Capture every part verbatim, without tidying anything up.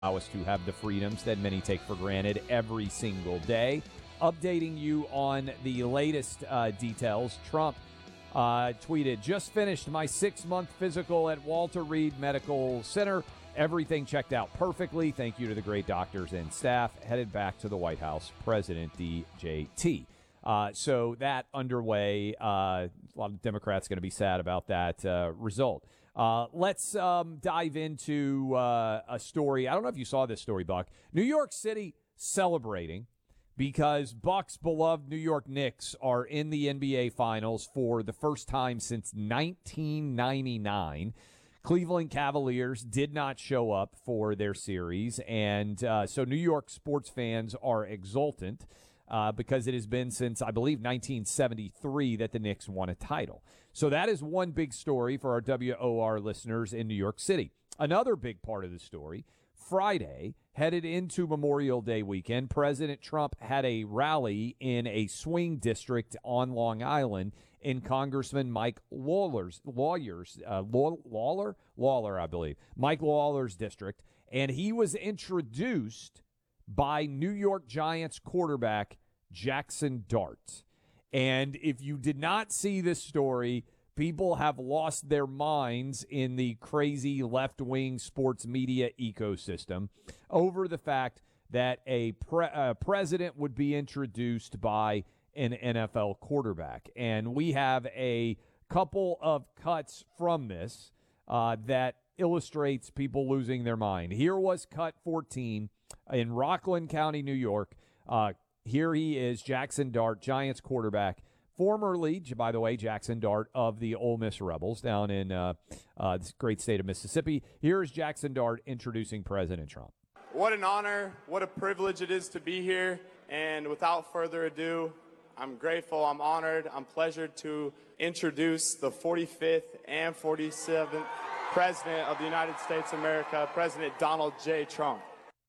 allow us to have the freedoms that many take for granted every single day. Updating you on the latest uh, details. Trump uh, tweeted, just finished my six-month physical at Walter Reed Medical Center. Everything checked out perfectly. Thank you to the great doctors and staff. Headed back to the White House, President D J T. Uh, so that underway. Uh, a lot of Democrats going to be sad about that uh, result. Uh, let's um, dive into uh, a story. I don't know if you saw this story, Buck. New York City celebrating because Buck's beloved New York Knicks are in the N B A Finals for the first time since nineteen ninety-nine. Cleveland Cavaliers did not show up for their series, and uh, so New York sports fans are exultant uh, because it has been since, I believe, nineteen seventy-three that the Knicks won a title. So that is one big story for our W O R listeners in New York City. Another big part of the story, Friday, headed into Memorial Day weekend, President Trump had a rally in a swing district on Long Island in Congressman Mike Lawler's, lawyers, uh, Lawler, Lawler, I believe, Mike Lawler's district, and he was introduced by New York Giants quarterback Jackson Dart. And if you did not see this story, people have lost their minds in the crazy left-wing sports media ecosystem over the fact that a pre- uh, president would be introduced by an N F L quarterback. And we have a couple of cuts from this uh, that illustrates people losing their mind. Here was cut fourteen in Rockland County, New York. Uh, here he is, Jackson Dart, Giants quarterback. Formerly, by the way, Jackson Dart of the Ole Miss Rebels down in uh, uh, this great state of Mississippi. Here is Jackson Dart introducing President Trump. What an honor, what a privilege it is to be here. And without further ado, I'm grateful, I'm honored, I'm pleasured to introduce the forty-fifth and forty-seventh President of the United States of America, President Donald J. Trump.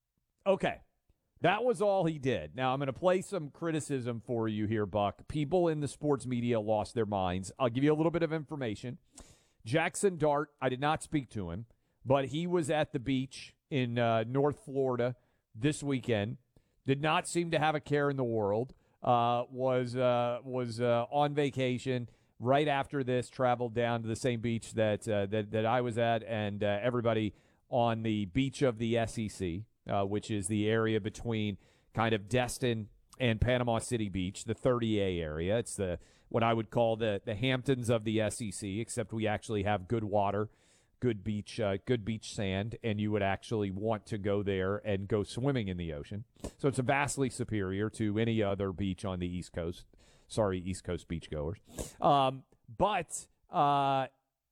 Okay. That was all he did. Now, I'm going to play some criticism for you here, Buck. People in the sports media lost their minds. I'll give you a little bit of information. Jackson Dart, I did not speak to him, but he was at the beach in uh, North Florida this weekend. Did not seem to have a care in the world. Uh, was uh, was uh, on vacation. Right after this, traveled down to the same beach that uh, that, that I was at, and uh, everybody on the beach of the S E C. Uh, which is the area between kind of Destin and Panama City Beach, the thirty A area. It's the what I would call the the Hamptons of the S E C, except we actually have good water, good beach, uh, good beach sand, and you would actually want to go there and go swimming in the ocean. So it's vastly superior to any other beach on the East Coast. Sorry, East Coast beachgoers. Um, but uh,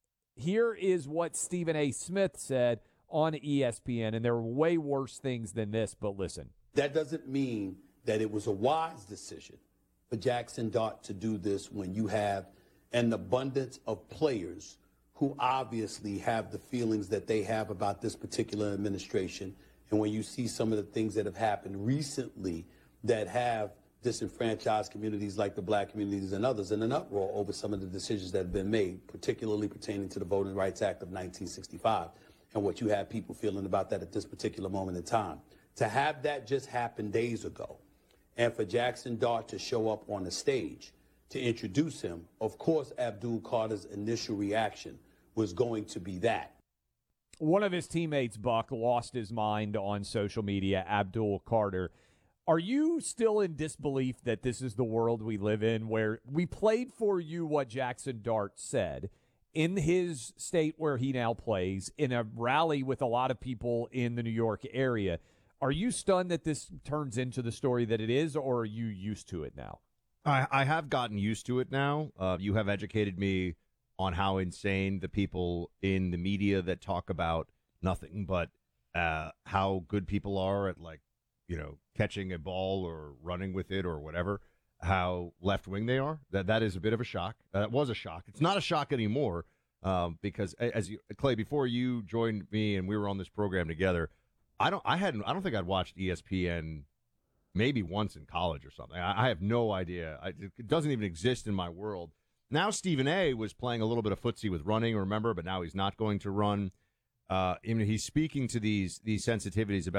here is what Stephen A. Smith said on E S P N, and there were way worse things than this, but listen. That doesn't mean that it was a wise decision for Jackson Dart to do this when you have an abundance of players who obviously have the feelings that they have about this particular administration, and when you see some of the things that have happened recently that have disenfranchised communities like the black communities and others in an uproar over some of the decisions that have been made, particularly pertaining to the Voting Rights Act of nineteen sixty-five. And what you have people feeling about that at this particular moment in time. To have that just happen days ago, and for Jackson Dart to show up on the stage to introduce him, of course, Abdul Carter's initial reaction was going to be that. One of his teammates, Buck, lost his mind on social media, Abdul Carter. Are you still in disbelief that this is the world we live in, where we played for you what Jackson Dart said in his state where he now plays, in a rally with a lot of people in the New York area? Are you stunned that this turns into the story that it is, or are you used to it now? I, I have gotten used to it now. Uh, you have educated me on how insane the people in the media that talk about nothing but uh, how good people are at, like, you know, catching a ball or running with it or whatever, how left-wing they are. That That is a bit of a shock. That was a shock. It's not a shock anymore um, because, as you, Clay, before you joined me and we were on this program together, I don't I hadn't I don't think I'd watched E S P N maybe once in college or something. I, I have no idea. I, it doesn't even exist in my world. Now Stephen A. was playing a little bit of footsie with running, remember, but now he's not going to run. uh, you know, he's speaking to these these sensitivities about